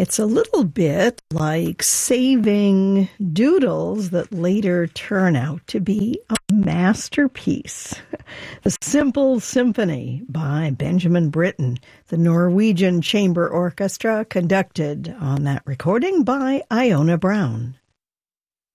It's a little bit like saving doodles that later turn out to be a masterpiece. The Simple Symphony by Benjamin Britten, the Norwegian Chamber Orchestra, conducted on that recording by Iona Brown.